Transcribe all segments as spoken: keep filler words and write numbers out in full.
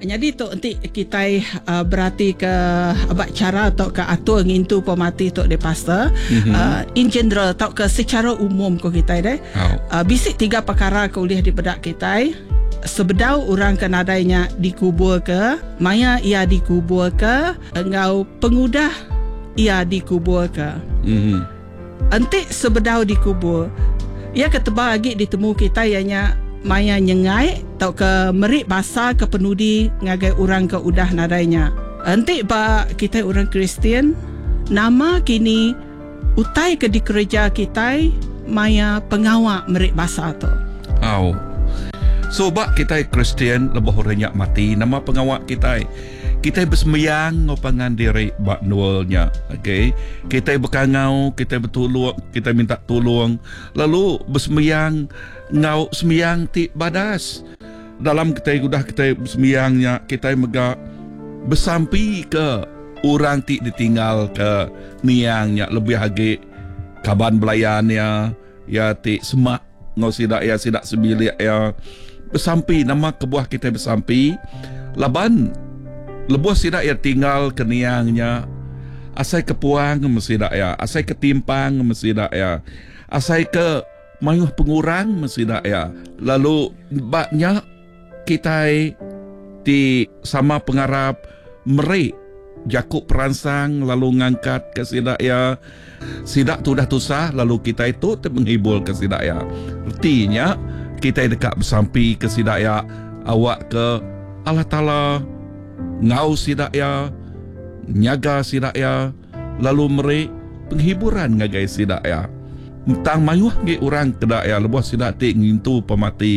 Jadi tu nanti kita uh, berarti ke abad cara atau ke atur ngintu pemati tok de pastor mm-hmm. uh, in general atau ke secara umum ko kita deh oh. uh, bisik tiga perkara ke ulih di bedak kita sebedau orang ke nadainya dikubur ke maya ia dikubur ke engau pengudah ia dikubur ke mm-hmm. Nanti sebedau dikubur ia ketebal lagi ditemu kita ianya maya nyengai tau ke merik basa ke penudi ngagai orang ke udah nadainya. Nanti ba kita orang Kristian nama kini utai ke di gereja kita maya pengawak merik basa tu. Oh. So ba kita Kristian lebih renyak mati nama pengawak kita. Kita bersemayang ngopangan diri bak nualnya, okay? Kita berkangau, kita bertolong, kita minta tolong, lalu bersemayang ngau semayang ti badas. Dalam kita udah kita bersemayangnya, kita mega bersampi ke orang ti ditinggal ke niangnya lebih hagi kaban belayannya, ya ti semak ngau sidak ya sidak sebilik ya bersampi nama kebuah kita bersampi laban lebuh sidak ya tinggal ke niangnya asai kepuang mesidak ya asai ketimpang mesidak ya asai ke mayuh pengurang mesidak ya lalu banyak kita di sama pengarap meri jakuk peransang lalu ngangkat ke sidak ya sidak tu dah tusah lalu kita itu menghibur ke sidak ya artinya kita dekat bersampi ke sidak ya awak ke Allah Ta'ala ngau sidak ya nyaga sidak ya lalu meri penghiburan ngagai sidak ya tang mayuh ge orang kedak ya lebuh sidak ti ngintu pemati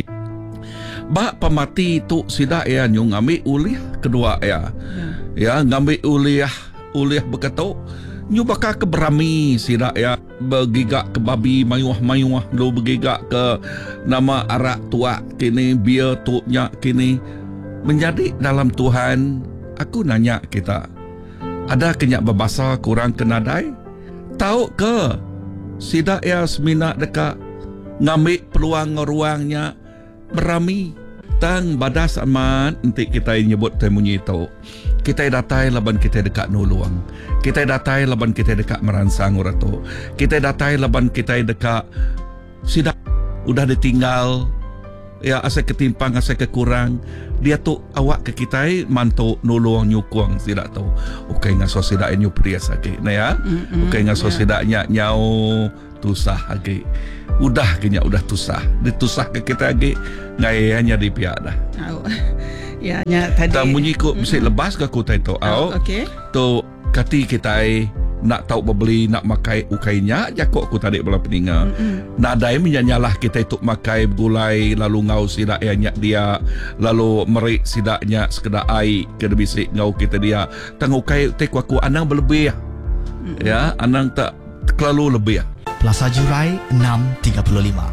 ba pemati tu sidak ya nyung ambil ulih kedua ya ya, ya ngambil ulih ulih beketok nyu bakal ke berami sidak ya bergigak ke babi mayuh-mayuh lu bergigak ke nama arak tua kini biar tuknya kini menjadi dalam Tuhan. Aku nanya kita, ada kenyak berbahasa kurang kenadai? Tahu ke sidak ya semina dekat ngambil peluang ruangnya berami tang badas aman nanti kita nyebut temunyi itu kita datai laban kita dekat nuluang kita datai laban kita dekat meransang urato kita datai laban kita dekat sidak udah ditinggal ya asal ketimpang asal kekurang dia tu awak ke kita mantu nuluang nyukuang sidak tu okey ngaso sidak nyu prias lagi nah ya okey ngaso sidaknya nyau tusah lagi udah kenya udah tusah ditusah ke kita lagi ngai hanya di pihak dah oh. Ya nya tadi tak bunyi ko bisa lepas ke kutai tu au okey tu kati kita nak tahu beli nak makai ukainya jakok ku tadi belah peninga mm-hmm. nadai menyanyalah kita itu makai gulai lalu ngau sidak ya dia lalu merik sidaknya sekedar air ke bisik ngau kita dia tangukai te ku anang berlebih mm-hmm. ya anang tak terlalu lebih Plaza Jurai enam tiga puluh lima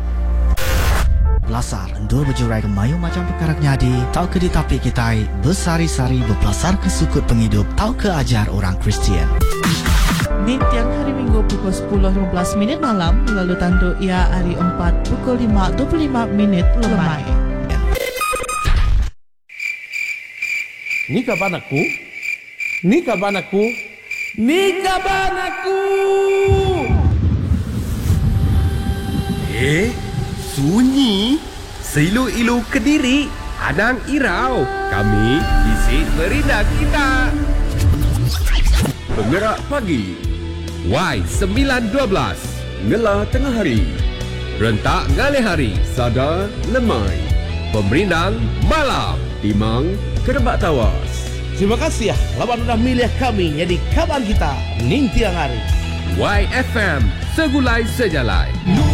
Lasar endul berjurai ke mayu macam perkara nyadi tau ke di tapi kita bersari-sari berpelasar ke sukut penghidup tau ke ajar orang Kristian. Ni tiang hari Minggu pukul sepuluh lima belas minit malam lalu tanduk ia hari empat pukul lima dua puluh lima minit lemai. Ni kapan aku? Ni kapan aku? Ni kapan aku? Eh, sunyi. Seilu-ilu Kediri, Adang Irau. Kami isi merindah kita. Penggerak pagi Y sembilan dua belas Ngela tengah hari Rentak ngalih hari Sada lemai Pemerindang malam Timang kerebak tawas. Terima kasih ya lawan udah milih kami jadi kawan kita Ning tiang hari Y F M segulai sejalai.